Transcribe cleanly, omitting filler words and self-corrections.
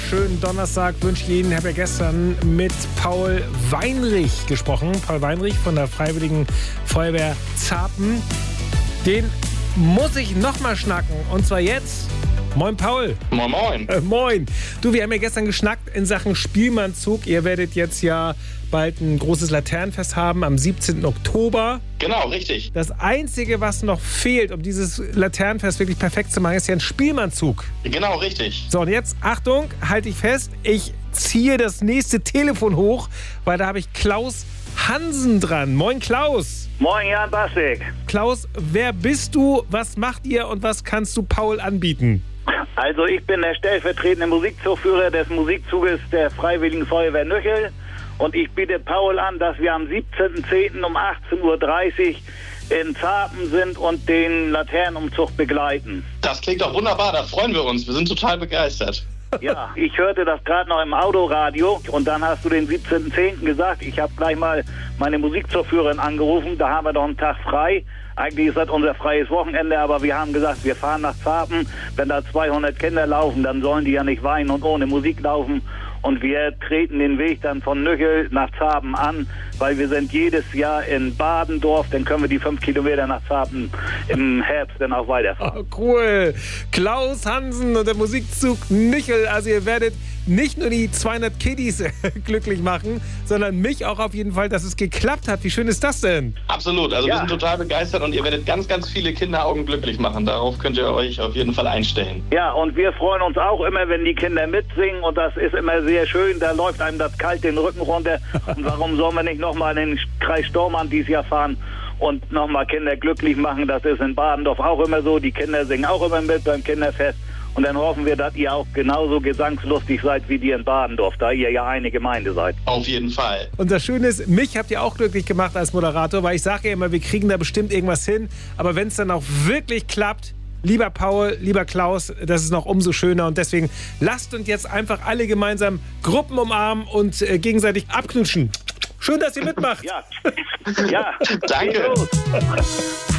wunderschönen Donnerstag wünsche ich Ihnen. Ich habe ja gestern mit Paul Weinrich gesprochen. Paul Weinrich von der Freiwilligen Feuerwehr Zarpen. Den muss ich nochmal schnacken. Und zwar jetzt. Moin, Paul. Moin, moin. Moin. Du, wir haben ja gestern geschnackt in Sachen Spielmannzug. Ihr werdet jetzt ja bald ein großes Laternenfest haben am 17. Oktober. Genau, richtig. Das Einzige, was noch fehlt, um dieses Laternenfest wirklich perfekt zu machen, ist ja ein Spielmannzug. Genau, richtig. So, und jetzt, Achtung, halte ich fest, ich ziehe das nächste Telefon hoch, weil da habe ich Klaus Hansen dran. Moin, Klaus. Moin, Jan Bastik. Klaus, wer bist du, was macht ihr und was kannst du Paul anbieten? Also ich bin der stellvertretende Musikzugführer des Musikzuges der Freiwilligen Feuerwehr Nöchel und ich biete Paul an, dass wir am 17.10. um 18.30 Uhr in Zarpen sind und den Laternenumzug begleiten. Das klingt doch wunderbar, da freuen wir uns. Wir sind total begeistert. Ja, ich hörte das gerade noch im Autoradio und dann hast du den 17.10. gesagt. Ich habe gleich mal meine Musikzugführerin angerufen, da haben wir doch einen Tag frei. Eigentlich ist das unser freies Wochenende, aber wir haben gesagt, wir fahren nach Zarpen. Wenn da 200 Kinder laufen, dann sollen die ja nicht weinen und ohne Musik laufen. Und wir treten den Weg dann von Nöchel nach Zarpen an, weil wir sind jedes Jahr in Badendorf, dann können wir die 5 Kilometer nach Zarpen im Herbst dann auch weiterfahren. Oh, cool. Klaus Hansen und der Musikzug Nöchel. Also ihr werdet nicht nur die 200 Kiddies glücklich machen, sondern mich auch auf jeden Fall, dass es geklappt hat. Wie schön ist das denn? Absolut, also wir sind total begeistert und ihr werdet ganz, ganz viele Kinderaugen glücklich machen. Darauf könnt ihr euch auf jeden Fall einstellen. Ja, und wir freuen uns auch immer, wenn die Kinder mitsingen und das ist immer sehr schön. Da läuft einem das kalt den Rücken runter. Und warum sollen wir nicht nochmal in den Kreis Stormarn dieses Jahr fahren und nochmal Kinder glücklich machen? Das ist in Badendorf auch immer so. Die Kinder singen auch immer mit beim Kinderfest. Und dann hoffen wir, dass ihr auch genauso gesangslustig seid wie die in Badendorf, da ihr ja eine Gemeinde seid. Auf jeden Fall. Und das Schöne ist, mich habt ihr auch glücklich gemacht als Moderator, weil ich sage ja immer, wir kriegen da bestimmt irgendwas hin. Aber wenn es dann auch wirklich klappt, lieber Paul, lieber Klaus, das ist noch umso schöner. Und deswegen lasst uns jetzt einfach alle gemeinsam Gruppen umarmen und gegenseitig abknutschen. Schön, dass ihr mitmacht. Ja, ja. Danke.